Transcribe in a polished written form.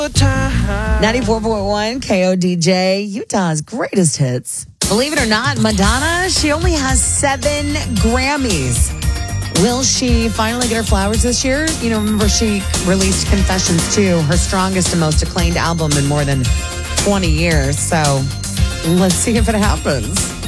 94.1 KODJ, Utah's greatest hits. Believe it or not, Madonna, she only has 7 Grammys. Will she finally get her flowers this year? You know, remember she released Confessions 2, her strongest and most acclaimed album in more than 20 years. So let's see if it happens.